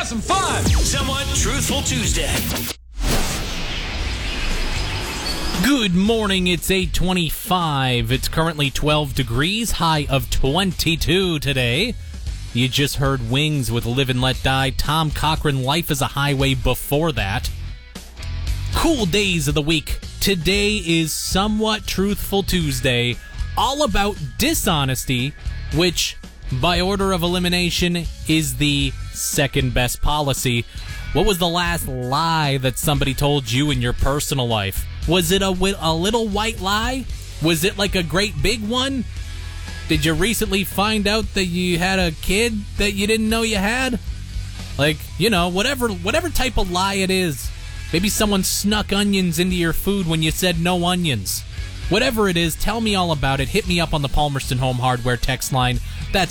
have some fun. Somewhat Truthful Tuesday. Good morning, it's 8:25. It's currently 12 degrees, high of 22 today. You just heard Wings with Live and Let Die. Tom Cochrane, Life is a Highway before that. Cool days of the week. Today is Somewhat Truthful Tuesday, all about dishonesty, which, by order of elimination, is the second best policy. What was the last lie that somebody told you in your personal life? Was it a little white lie? Was it like a great big one? Did you recently find out that you had a kid that you didn't know you had? Like, you know, whatever type of lie it is. Maybe someone snuck onions into your food when you said no onions. Whatever it is, tell me all about it. Hit me up on the Palmerston Home Hardware text line. That's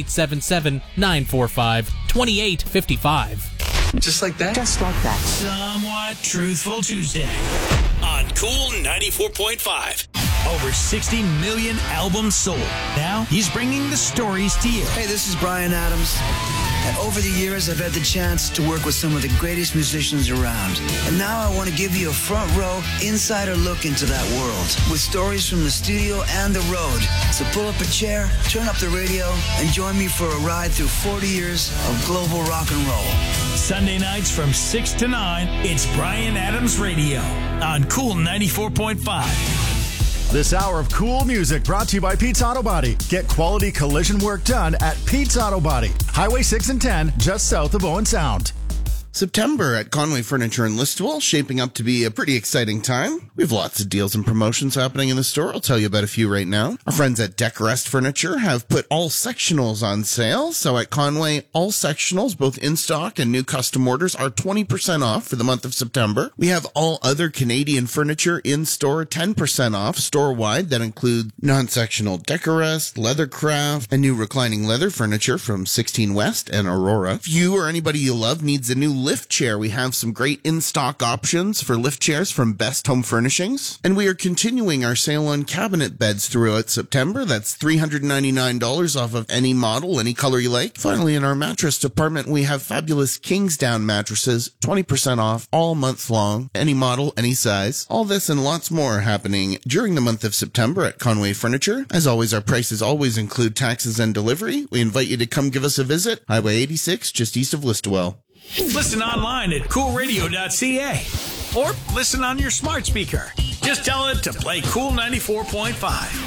1-877-945-2855. Just like that? Just like that. Somewhat Truthful Tuesday on Cool 94.5. Over 60 million albums sold. Now he's bringing the stories to you. Hey, this is Bryan Adams. And over the years, I've had the chance to work with some of the greatest musicians around. And now I want to give you a front row insider look into that world with stories from the studio and the road. So pull up a chair, turn up the radio, and join me for a ride through 40 years of global rock and roll. Sunday nights from 6 to 9, it's Bryan Adams Radio on Cool 94.5. This hour of cool music brought to you by Pete's Auto Body. Get quality collision work done at Pete's Auto Body. Highway 6 and 10, just south of Owen Sound. September at Conway Furniture in Listowel, shaping up to be a pretty exciting time. We have lots of deals and promotions happening in the store. I'll tell you about a few right now. Our friends at Decorest Furniture have put all sectionals on sale. So at Conway, all sectionals, both in stock and new custom orders, are 20% off for the month of September. We have all other Canadian furniture in store, 10% off store-wide. That includes non-sectional Decorest, Leathercraft, and new reclining leather furniture from 16 West and Aurora. If you or anybody you love needs a new lift chair, we have some great in-stock options for lift chairs from Best Home Furnishings. And we are continuing our sale on cabinet beds throughout September. That's $399 off of any model, any color you like. Finally, in our mattress department, we have fabulous Kingsdown mattresses, 20% off all month long, any model, any size. All this and lots more happening during the month of September at Conway Furniture. As always, our prices always include taxes and delivery. We invite you to come give us a visit. Highway 86, just east of Listowel. Listen online at coolradio.ca or listen on your smart speaker. Just tell it to play Cool 94.5.